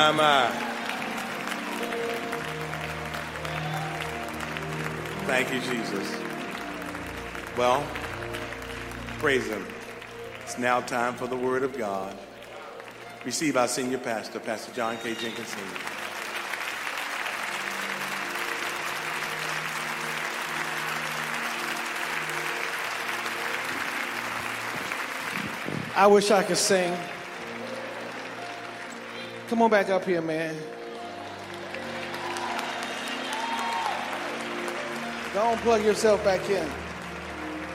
Thank you, Jesus. Well, praise him. It's now time for the word of God. Receive our senior pastor, Pastor John K. Jenkins Sr. I wish I could sing. Come on back up here, man. Go on, plug yourself back in.